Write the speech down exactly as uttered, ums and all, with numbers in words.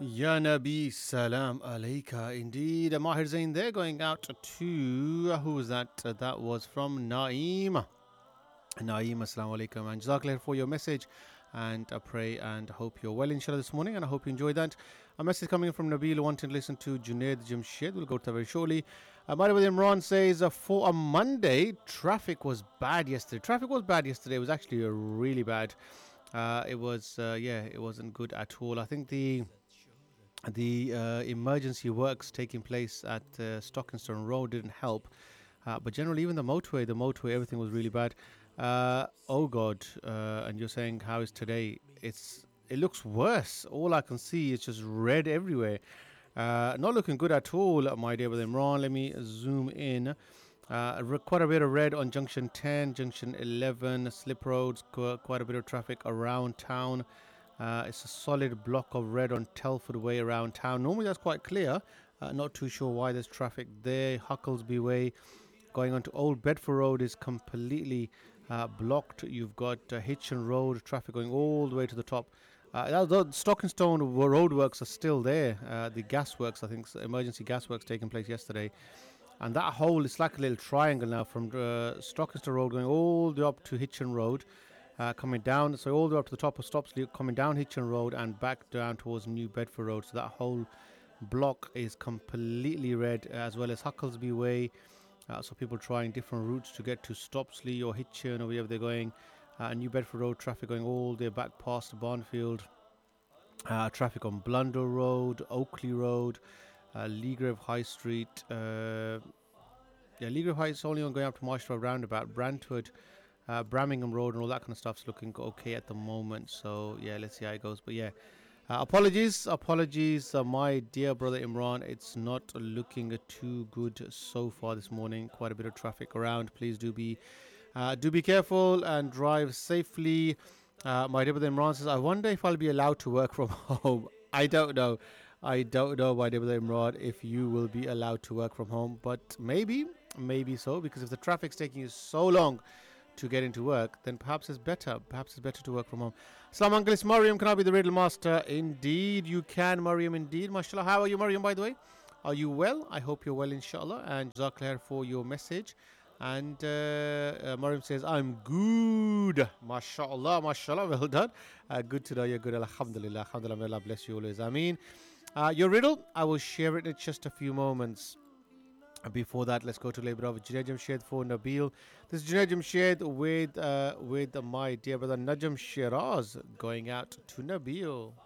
Ya Nabi Salam Alayka. Indeed, Mahir Zain there going out to who was that? Uh, that was from Naeem. Naeem, Assalamu alaikum, and Jazakallah for your message. And I pray and hope you're well, inshallah, this morning. And I hope you enjoyed that. A message coming from Nabil wanting to listen to Junaid Jamshed. We'll go to that very shortly. Uh, Madhab Imran says, uh, for a Monday, traffic was bad yesterday. Traffic was bad yesterday. It was actually uh, really bad. Uh, it was, uh, yeah, it wasn't good at all. I think the the uh, emergency works taking place at uh, Stockenstone Road didn't help. Uh, but generally, even the motorway, the motorway, everything was really bad. Uh, oh God! Uh, and you're saying how is today? It's it looks worse. All I can see is just red everywhere. Uh, not looking good at all, my dear brother Imran. Let me zoom in. Uh, quite a bit of red on junction ten, junction eleven, slip roads. Quite a bit of traffic around town. Uh, it's a solid block of red on Telford Way around town. Normally that's quite clear. Uh, not too sure why there's traffic there. Hucklesby Way going on to Old Bedford Road is completely uh, blocked. You've got uh, Hitchin Road traffic going all the way to the top. Uh, the Stockenstone roadworks are still there. Uh, the gas works, I think, emergency gas works taking place yesterday. And that whole, it's like a little triangle now from uh, Stockenstone Road going all the way up to Hitchin Road. Uh, coming down, so all the way up to the top of Stopsley, coming down Hitchin Road and back down towards New Bedford Road. So that whole block is completely red, as well as Hucklesby Way. Uh, so people trying different routes to get to Stopsley or Hitchin or wherever they're going. Uh, New Bedford Road traffic going all the way back past Barnfield. Uh, traffic on Blunder Road, Oakley Road, uh, Leagrave High Street. Uh, yeah, Leagrave High is only on going up to Marshall Roundabout, Brantwood. Uh, Bramingham Road and all that kind of stuff's looking okay at the moment. So yeah, let's see how it goes. But yeah, uh, apologies, apologies, uh, my dear brother Imran. It's not looking too good so far this morning. Quite a bit of traffic around. Please do be, uh, do be careful and drive safely. Uh, my dear brother Imran says, I wonder if I'll be allowed to work from home. I don't know. I don't know, my dear brother Imran, if you will be allowed to work from home. But maybe, maybe so, because if the traffic's taking you so long to get into work, then perhaps it's better. Perhaps it's better to work from home. Assalamu alaikum, it's Mariam. Can I be the riddle master? Indeed, you can, Mariam. Indeed, mashallah. How are you, Mariam, by the way? Are you well? I hope you're well, inshallah. And Jazakallah for your message. And uh, uh, Mariam says, I'm good. Mashallah, mashallah. Well done. Uh, good to know you're good. Alhamdulillah. Alhamdulillah. May Allah bless you always. Ameen. Uh, your riddle, I will share it in just a few moments. Before that, let's go to Labor of Junaid Jamshed for Nabil. This is Junaid Jamshed with, uh, with my dear brother Najam Shiraz going out to Nabil.